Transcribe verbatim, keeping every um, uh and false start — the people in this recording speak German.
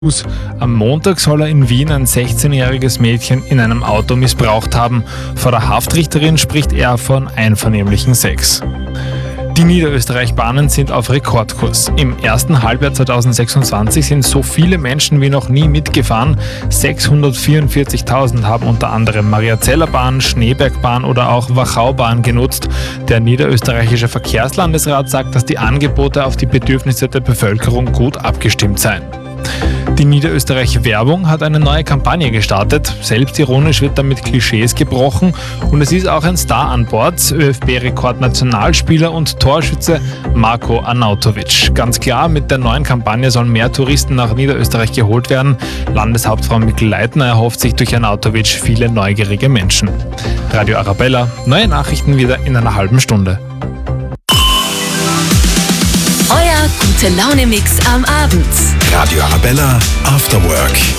Am Montag soll er in Wien ein sechzehnjähriges Mädchen in einem Auto missbraucht haben. Vor der Haftrichterin spricht er von einvernehmlichen Sex. Die Niederösterreich-Bahnen sind auf Rekordkurs. Im ersten Halbjahr zweitausendsechsundzwanzig sind so viele Menschen wie noch nie mitgefahren. sechshundertvierundvierzigtausend haben unter anderem Mariazellerbahn, Schneebergbahn oder auch Wachaubahn genutzt. Der niederösterreichische Verkehrslandesrat sagt, dass die Angebote auf die Bedürfnisse der Bevölkerung gut abgestimmt seien. Die Niederösterreich-Werbung hat eine neue Kampagne gestartet. Selbstironisch wird damit Klischees gebrochen und es ist auch ein Star an Bord, ÖFB-Rekordnationalspieler und Torschütze Marko Arnautovic. Ganz klar, mit der neuen Kampagne sollen mehr Touristen nach Niederösterreich geholt werden. Landeshauptfrau Mikl-Leitner erhofft sich durch Arnautovic viele neugierige Menschen. Radio Arabella, neue Nachrichten wieder in einer halben Stunde. Euer Gute-Laune-Mix am Abend. Radio Arabella After Work.